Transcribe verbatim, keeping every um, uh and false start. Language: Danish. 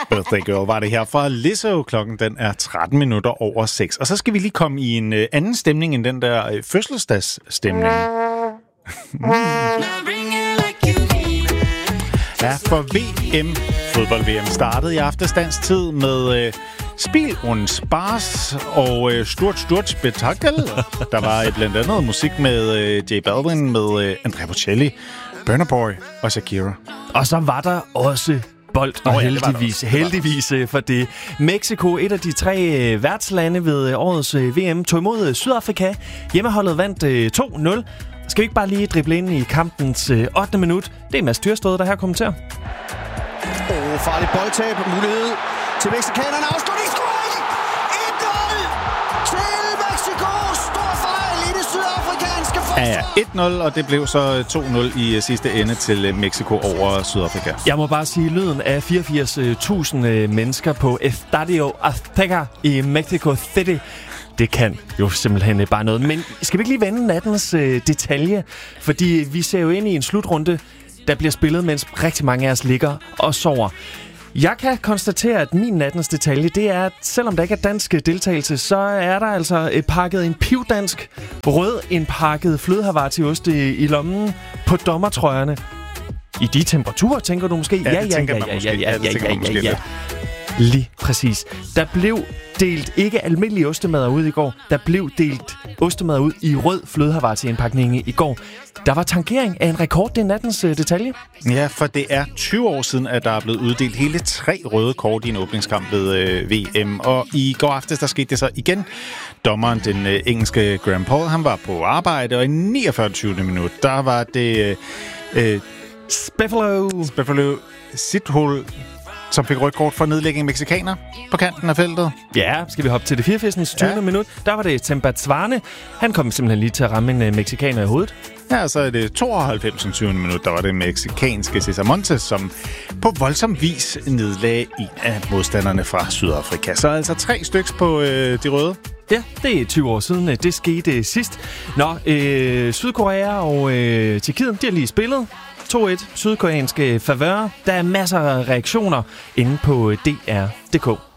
Birthday Girl var det her fra Lizzo. Klokken den er tretten minutter over seks. Og så skal vi lige komme i en uh, anden stemning end den der uh, fødselsdagsstemning. Ja, for V M, fodbold-V M, startede i aftensdagstid med uh, Spil und Spaß og uh, Stort Stort Spektakel. Der var uh, blandt andet musik med uh, J Balvin, med uh, Andrea Bocelli, Burna Boy og Shakira. Og så var der også bold, og Nå, ja, heldigvis, heldigvis for det. Mexico, et af de tre øh, værtslande ved øh, årets øh, V M, tog imod øh, Sydafrika. Hjemmeholdet vandt øh, to nul. Skal vi ikke bare lige drible ind i kampens øh, ottende minut? Det er Mads Tyrstød, der her kommenterer. Åh, oh, farligt boldtab. Mulighed til mexikanerne. Afslutningsscoring! et nul til Mexico. Stor fejl i det sydafrikanske forsvar. Ja, ja. et nul, og det blev så to nul i sidste ende til Mexico over Sydafrika. Jeg må bare sige, lyden af fireogfirs tusind mennesker på Estadio Azteca i Mexico City, det kan jo simpelthen bare noget. Men skal vi ikke lige vende nattens øh, detalje? Fordi vi ser jo ind i en slutrunde, der bliver spillet, mens rigtig mange af os ligger og sover. Jeg kan konstatere, at min nattens detalje, det er, at selvom der ikke er dansk deltagelse, så er der altså pakket en pivdansk rød indpakket flødehavartiost i, i lommen på dommertrøjerne. I de temperaturer, tænker du måske? Ja, det tænker man måske. Ja, det tænker man måske lidt. Lige præcis. Der blev delt ikke almindelig ostemad ud i går. Der blev delt ostemad ud i rød flødehavarti-indpakning i går. Der var tangering af en rekord, det er nattens øh, detalje. Ja, for det er tyve år siden, at der er blevet uddelt hele tre røde kort i en åbningskamp ved øh, V M. Og i går aftes, der skete det så igen. Dommeren, den øh, engelske Graham Paul, han var på arbejde, og i niogfyrre tyvende minut, der var det øh, øh, Spefalo. Spefalo Sithol, som fik rødt kort for nedlægning af mexikaner på kanten af feltet. Ja, skal vi hoppe til det fireogfirs tyvende Ja. minut. Der var det Tembatsvane. Han kom simpelthen lige til at ramme en uh, mexikaner i hovedet. Ja, og så er det tooghalvfems tyvende minut, der var det mexikanske Cesar Montes, som på voldsom vis nedlagde en af modstanderne fra Sydafrika. Så altså tre styks på øh, de røde. Ja, det er tyve år siden. Det skete sidst. Nå, øh, Sydkorea og øh, Tjekkiet, de har lige spillet. to et, sydkoreanske favør. Der er masser af reaktioner inde på D R punktum d k.